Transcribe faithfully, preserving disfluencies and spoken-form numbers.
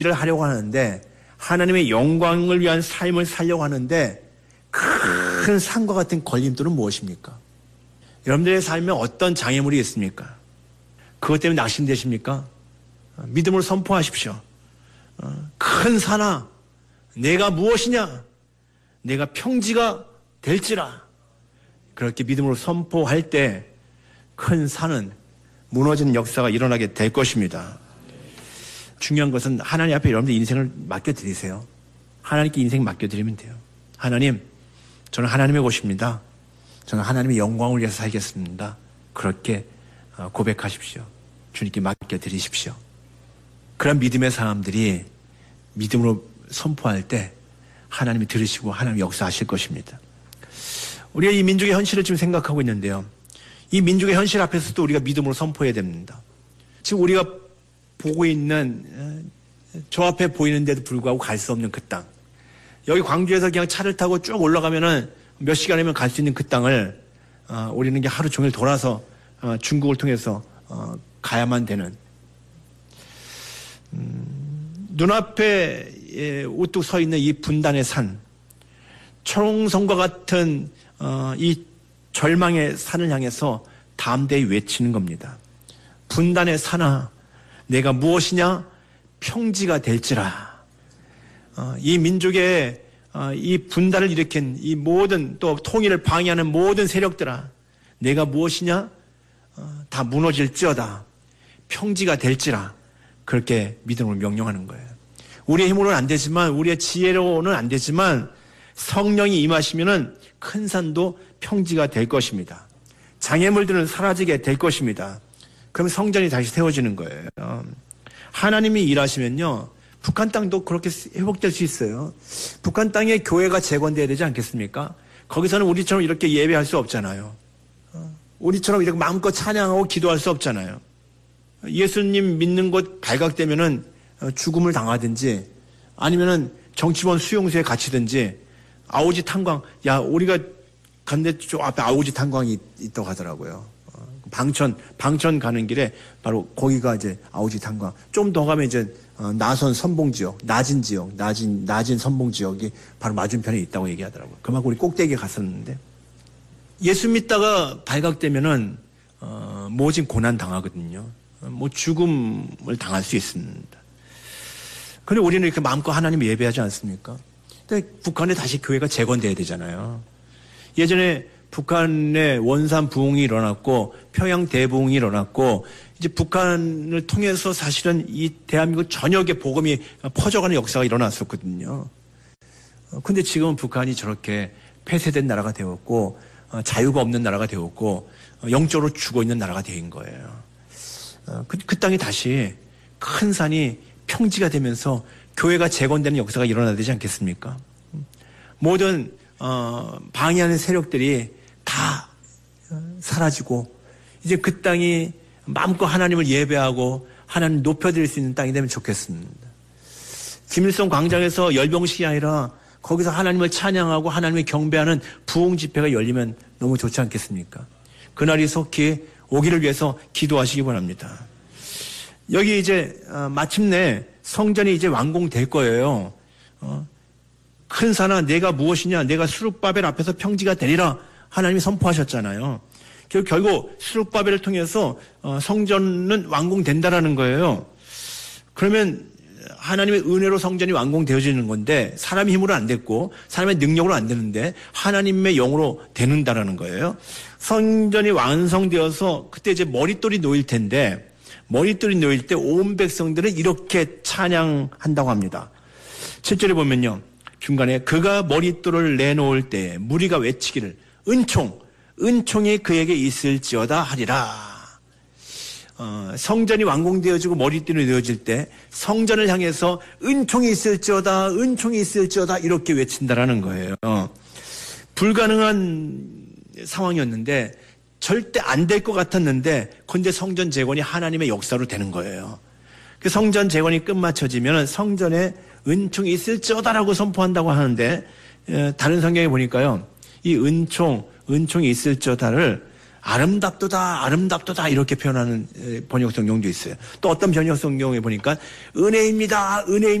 일을 하려고 하는데 하나님의 영광을 위한 삶을 살려고 하는데 큰 산과 같은 걸림돌은 무엇입니까? 여러분들의 삶에 어떤 장애물이 있습니까? 그것 때문에 낙심되십니까? 믿음으로 선포하십시오. 큰 산아, 내가 무엇이냐? 내가 평지가 될지라. 그렇게 믿음으로 선포할 때 큰 산은 무너지는 역사가 일어나게 될 것입니다. 중요한 것은 하나님 앞에 여러분들 인생을 맡겨드리세요. 하나님께 인생 맡겨드리면 돼요. 하나님, 저는 하나님의 것입니다. 저는 하나님의 영광을 위해서 살겠습니다. 그렇게 고백하십시오. 주님께 맡겨드리십시오. 그런 믿음의 사람들이 믿음으로 선포할 때 하나님이 들으시고 하나님 역사하실 것입니다. 우리가 이 민족의 현실을 지금 생각하고 있는데요. 이 민족의 현실 앞에서도 우리가 믿음으로 선포해야 됩니다. 지금 우리가 보고 있는 저 앞에 보이는데도 불구하고 갈 수 없는 그 땅. 여기 광주에서 그냥 차를 타고 쭉 올라가면은 몇 시간이면 갈 수 있는 그 땅을 어, 우리는 이제 하루 종일 돌아서 어, 중국을 통해서 어, 가야만 되는 음, 눈앞에 예, 우뚝 서 있는 이 분단의 산, 초롱성과 같은 어, 이 절망의 산을 향해서 담대히 외치는 겁니다. 분단의 산아, 내가 무엇이냐? 평지가 될지라. 어, 이 민족의 어, 이 분단을 일으킨 이 모든 또 통일을 방해하는 모든 세력들아, 내가 무엇이냐? 어, 다 무너질지어다. 평지가 될지라. 그렇게 믿음으로 명령하는 거예요. 우리의 힘으로는 안 되지만, 우리의 지혜로는 안 되지만 성령이 임하시면은 큰 산도 평지가 될 것입니다. 장애물들은 사라지게 될 것입니다. 그럼 성전이 다시 세워지는 거예요. 하나님이 일하시면요, 북한 땅도 그렇게 회복될 수 있어요. 북한 땅에 교회가 재건돼야 되지 않겠습니까? 거기서는 우리처럼 이렇게 예배할 수 없잖아요. 우리처럼 이렇게 마음껏 찬양하고 기도할 수 없잖아요. 예수님 믿는 곳 발각되면은 죽음을 당하든지 아니면은 정치범 수용소에 갇히든지 아오지 탄광, 야, 우리가 간데 저 앞에 아오지 탄광이 있다고 하더라고요. 방천, 방천 가는 길에 바로 거기가 이제 아오지 탄광. 좀 더 가면 이제 나선 선봉 지역, 낮은 지역, 낮은, 낮은 선봉 지역이 바로 맞은편에 있다고 얘기하더라고요. 그만큼 우리 꼭대기에 갔었는데 예수 믿다가 발각되면은, 어, 모진 고난 당하거든요. 뭐 죽음을 당할 수 있습니다. 그런데 우리는 이렇게 마음껏 하나님 예배하지 않습니까? 근데 북한에 다시 교회가 재건돼야 되잖아요. 예전에 북한에 원산 부흥이 일어났고 평양 대부흥이 일어났고 이제 북한을 통해서 사실은 이 대한민국 전역에 복음이 퍼져가는 역사가 일어났었거든요. 근데 지금은 북한이 저렇게 폐쇄된 나라가 되었고 자유가 없는 나라가 되었고 영적으로 죽어 있는 나라가 된 거예요. 그, 그 땅이 다시 큰 산이 평지가 되면서 교회가 재건되는 역사가 일어나야 되지 않겠습니까? 모든 어, 방해하는 세력들이 다 사라지고 이제 그 땅이 마음껏 하나님을 예배하고 하나님 높여드릴 수 있는 땅이 되면 좋겠습니다. 김일성 광장에서 열병식이 아니라 거기서 하나님을 찬양하고 하나님을 경배하는 부흥 집회가 열리면 너무 좋지 않겠습니까? 그날이 속히 오기를 위해서 기도하시기 바랍니다. 여기 이제 어, 마침내 성전이 이제 완공될 거예요. 어, 큰 산아, 내가 무엇이냐? 내가 스룹바벨 앞에서 평지가 되리라. 하나님이 선포하셨잖아요. 결국 스룹바벨을 통해서 어, 성전은 완공된다라는 거예요. 그러면 하나님의 은혜로 성전이 완공되어지는 건데 사람의 힘으로 안 됐고 사람의 능력으로 안 되는데 하나님의 영으로 되는다라는 거예요. 성전이 완성되어서 그때 이제 머릿돌이 놓일 텐데 머릿돌이 놓일 때 온 백성들은 이렇게 찬양한다고 합니다. 칠 절에 보면요. 중간에 그가 머릿돌을 내놓을 때 무리가 외치기를 은총, 은총이 그에게 있을지어다 하리라. 어, 성전이 완공되어지고 머릿돌이 놓여질 때 성전을 향해서 은총이 있을지어다, 은총이 있을지어다 이렇게 외친다라는 거예요. 어, 불가능한 상황이었는데 절대 안 될 것 같았는데 근데 성전 재건이 하나님의 역사로 되는 거예요. 그 성전 재건이 끝마쳐지면 성전에 은총이 있을지어다라고 선포한다고 하는데 에, 다른 성경에 보니까요. 이 은총, 은총이 있을지어다를 아름답도다, 아름답도다 이렇게 표현하는 번역성 용도 있어요. 또 어떤 번역성 용에 보니까 은혜입니다, 은혜입니다.